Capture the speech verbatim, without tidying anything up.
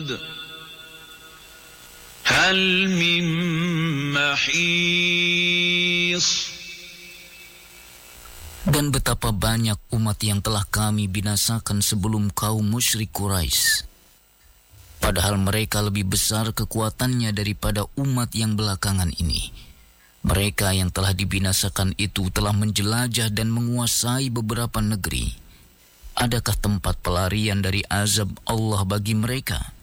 هل من محيص. Dan betapa banyak umat yang telah kami binasakan sebelum kaum musyrik Quraisy. Padahal mereka lebih besar kekuatannya daripada umat yang belakangan ini. Mereka yang telah dibinasakan itu telah menjelajah dan menguasai beberapa negeri. Adakah tempat pelarian dari azab Allah bagi mereka?